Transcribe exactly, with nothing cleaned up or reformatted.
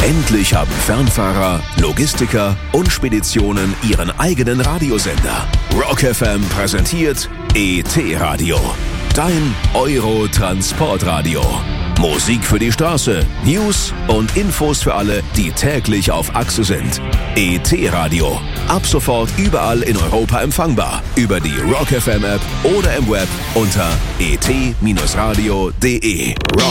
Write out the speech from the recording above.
Endlich haben Fernfahrer, Logistiker und Speditionen ihren eigenen Radiosender. Rock F M präsentiert E T-Radio. Dein Euro-Transportradio. Musik für die Straße, News und Infos für alle, die täglich auf Achse sind. E T-Radio. Ab sofort überall in Europa empfangbar. Über die Rock F M App oder im Web unter e t radio punkt de. Rock